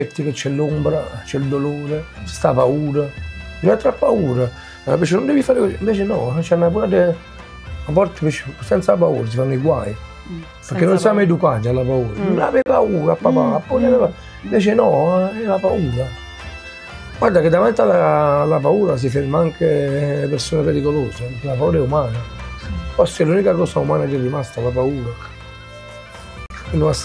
che c'è l'ombra, c'è il dolore, c'è sta paura, non c'è paura, invece non devi fare così, invece no, c'è una pure, a volte senza paura si fanno i guai, perché non siamo educati alla paura, non avevi paura papà, invece no, la paura. Guarda che davanti alla paura si ferma anche persone pericolose, la paura è umana, forse è l'unica cosa umana che è rimasta, la paura.